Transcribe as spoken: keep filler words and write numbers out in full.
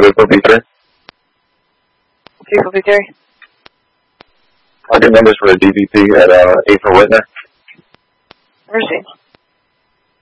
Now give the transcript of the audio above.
three four B three. three four B three. Target numbers for a D V P at uh, eight for Whitner. Received.